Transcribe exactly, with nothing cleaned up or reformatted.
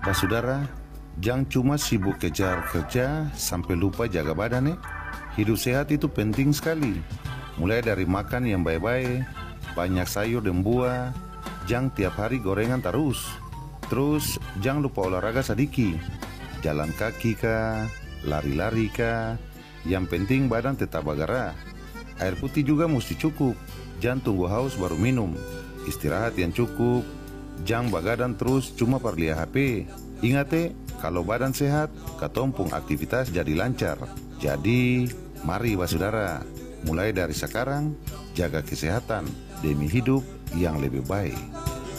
Basudara, jangan cuma sibuk kejar kerja sampai lupa jaga badan ya. Hidup sehat itu penting sekali. Mulai dari makan yang baik-baik, banyak sayur dan buah, jangan tiap hari gorengan terus. Terus jangan lupa olahraga sedikit, jalan kaki kah, lari-lari kah. Yang penting badan tetap bergerak. Air putih juga mesti cukup, jangan tunggu haus baru minum. Istirahat yang cukup, jangan begadang terus cuma per lihat H P. Ingat eh, kalau badan sehat, katompung aktivitas jadi lancar. Jadi, mari basudara, mulai dari sekarang, jaga kesehatan demi hidup yang lebih baik.